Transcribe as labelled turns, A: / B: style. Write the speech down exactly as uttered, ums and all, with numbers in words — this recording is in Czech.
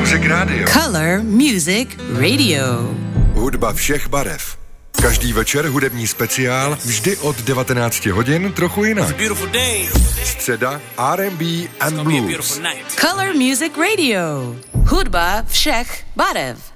A: Music Radio.
B: Color Music Radio.
A: Hudba všech barev. Každý večer hudební speciál, vždy od devatenáct hodin, trochu jinak. Středa R and B and Blues.
B: Color Music Radio. Hudba všech barev.